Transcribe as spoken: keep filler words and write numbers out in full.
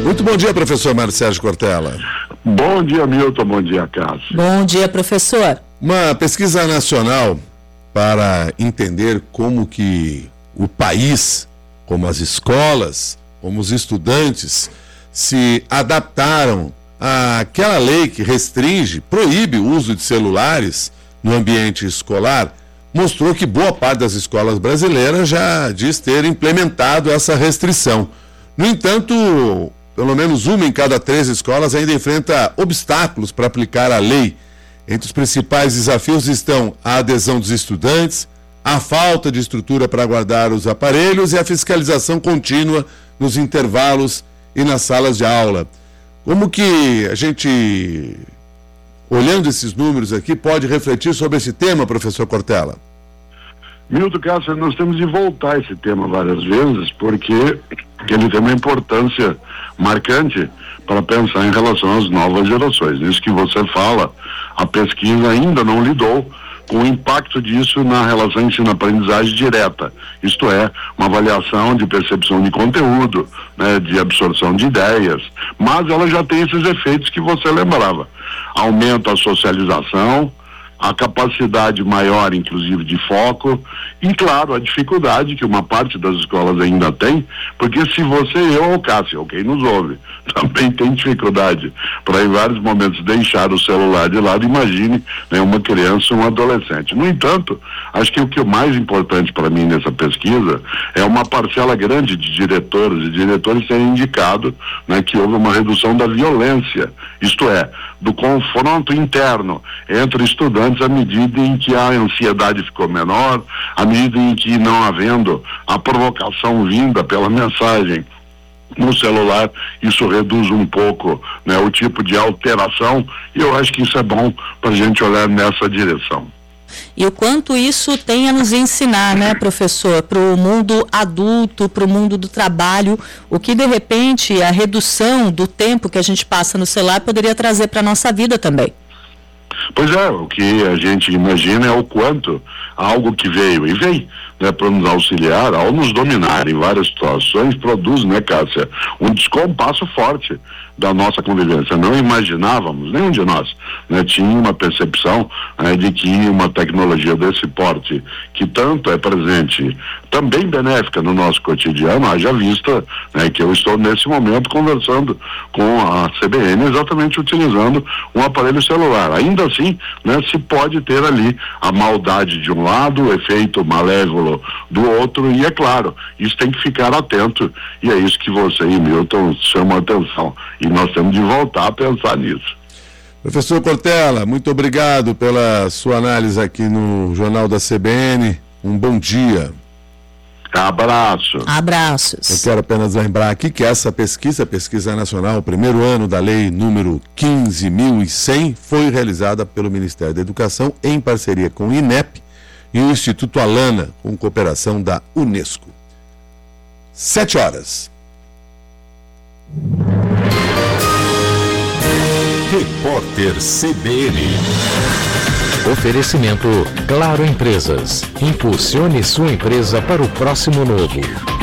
Muito bom dia, professor Mário Sérgio Cortella. Bom dia, Milton. Bom dia, Cássio. Bom dia, professor. Uma pesquisa nacional para entender como que o país, como as escolas, como os estudantes se adaptaram àquela lei que restringe, proíbe o uso de celulares no ambiente escolar, mostrou que boa parte das escolas brasileiras já diz ter implementado essa restrição. No entanto, pelo menos uma em cada três escolas ainda enfrenta obstáculos para aplicar a lei. Entre os principais desafios estão a adesão dos estudantes, a falta de estrutura para guardar os aparelhos e a fiscalização contínua nos intervalos e nas salas de aula. Como que a gente, olhando esses números aqui, pode refletir sobre esse tema, professor Cortella? Milton, Cássio, nós temos de voltar a esse tema várias vezes, porque ele tem uma importância marcante para pensar em relação às novas gerações. Isso que você fala, a pesquisa ainda não lidou com o impacto disso na relação ensino-aprendizagem direta, isto é, uma avaliação de percepção de conteúdo, né, de absorção de ideias, mas ela já tem esses efeitos que você lembrava. Aumenta a socialização, a capacidade maior, inclusive, de foco e, claro, a dificuldade que uma parte das escolas ainda tem, porque se você, eu ou Cássio, ou quem nos ouve, também tem dificuldade para, em vários momentos, deixar o celular de lado, imagine, né, uma criança ou um adolescente. No entanto, acho que o que é mais importante para mim nessa pesquisa é uma parcela grande de diretores e diretores terem indicado, né, que houve uma redução da violência, isto é, do confronto interno entre estudantes à medida em que a ansiedade ficou menor, à medida em que, não havendo a provocação vinda pela mensagem no celular, isso reduz um pouco, né, o tipo de alteração, e eu acho que isso é bom para a gente olhar nessa direção. E o quanto isso tem a nos ensinar, né, professor, para o mundo adulto, para o mundo do trabalho, o que de repente a redução do tempo que a gente passa no celular poderia trazer para a nossa vida também. Pois é, o que a gente imagina é o quanto algo que veio e vem, né, para nos auxiliar, ao nos dominar em várias situações, produz, né, Cássia, um descompasso forte da nossa convivência. Não imaginávamos, nenhum de nós, né, tinha uma percepção, né, de que uma tecnologia desse porte, que tanto é presente, também benéfica no nosso cotidiano, haja vista, né, que eu estou nesse momento conversando com a C B N exatamente utilizando um aparelho celular. Ainda assim, né, se pode ter ali a maldade de um lado, o efeito malévolo do outro, e é claro, isso tem que ficar atento, e é isso que você e Milton chamam a atenção, e nós temos de voltar a pensar nisso. Professor Cortella, muito obrigado pela sua análise aqui no Jornal da C B N, um bom dia. Abraço. Abraços. Eu quero apenas lembrar aqui que essa pesquisa, a pesquisa nacional, o primeiro ano da lei número quinze mil e cem, foi realizada pelo Ministério da Educação em parceria com o INEP e o Instituto Alana, com cooperação da Unesco. Sete horas. Repórter C B N. Oferecimento Claro Empresas. Impulsione sua empresa para o próximo novo.